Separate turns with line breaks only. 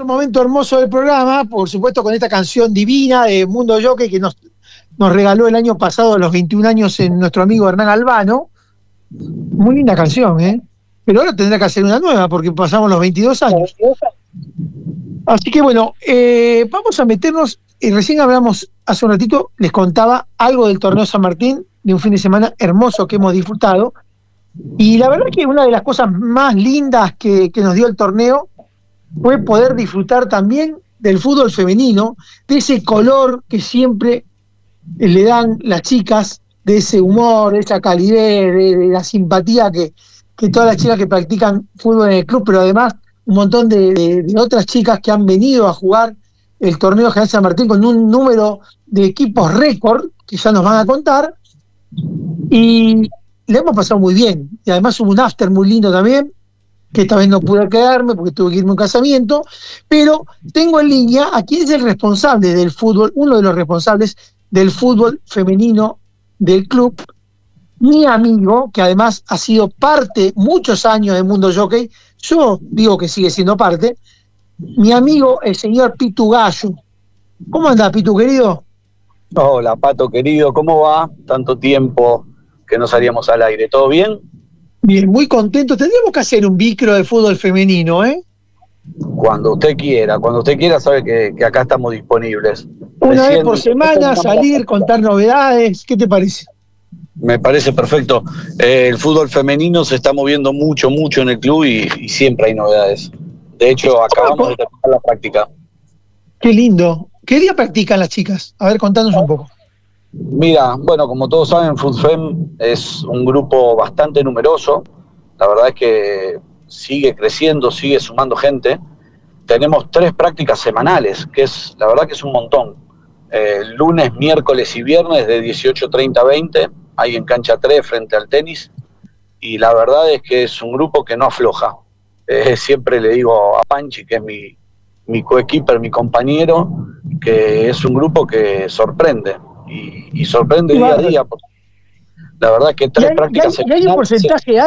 momento hermoso del programa, por supuesto con esta canción divina de Mundo Jockey que nos regaló el año pasado a los 21 años nuestro amigo Hernán Albano. Muy linda canción, ¿eh? Pero ahora tendrá que hacer una nueva porque pasamos los 22 años. Así que bueno, vamos a meternos, recién hablamos hace un ratito, les contaba algo del torneo San Martín, de un fin de semana hermoso que hemos disfrutado, y la verdad que una de las cosas más lindas que nos dio el torneo fue poder disfrutar también del fútbol femenino, de ese color que siempre le dan las chicas, de ese humor, de esa calidez, de la simpatía que todas las chicas que practican fútbol en el club, pero además un montón de otras chicas que han venido a jugar el torneo General San Martín con un número de equipos récord, que ya nos van a contar, y le hemos pasado muy bien, y además hubo un after muy lindo también, que esta vez no pude quedarme porque tuve que irme a un casamiento, pero tengo en línea a quien es el responsable del fútbol, uno de los responsables del fútbol femenino del club, mi amigo, que además ha sido parte muchos años del Mundo Jockey, yo digo que sigue siendo parte, mi amigo el señor Pitu Gallo. ¿Cómo anda, Pitu, querido?
Hola, Pato, querido, ¿cómo va? Tanto tiempo que no salíamos al aire, ¿todo bien?
Bien, muy contento. Tendríamos que hacer un micro de fútbol femenino, ¿eh?
Cuando usted quiera, sabe que acá estamos disponibles.
Una vez por semana, salir, contar novedades, ¿qué te parece?
Me parece perfecto. El fútbol femenino se está moviendo mucho en el club y siempre hay novedades. De hecho, acabamos de terminar la práctica.
Qué lindo. ¿Qué día practican las chicas? A ver, contanos un poco.
Mira, bueno, como todos saben, FUTFEM es un grupo bastante numeroso. La verdad es que sigue creciendo, sigue sumando gente. Tenemos 3 prácticas semanales, la verdad que es un montón. Lunes, miércoles y viernes de 18:30 a 20, ahí en cancha 3 frente al tenis. Y la verdad es que es un grupo que no afloja. Siempre le digo a Panchi, que es mi coequiper, mi compañero, que es un grupo que sorprende. Y sorprende día a día. Porque la verdad que 3 prácticas
¿Y hay un porcentaje